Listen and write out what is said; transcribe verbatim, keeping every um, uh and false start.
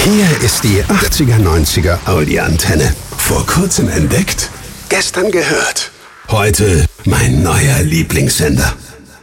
Hier ist die achtziger neunziger Audi-Antenne. Vor kurzem entdeckt, gestern gehört. Heute mein neuer Lieblingssender.